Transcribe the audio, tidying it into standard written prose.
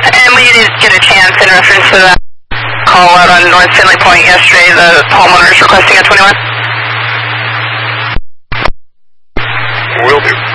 And we did get a chance in reference to that call out on North Finley Point yesterday, the homeowners requesting a 21. Will do.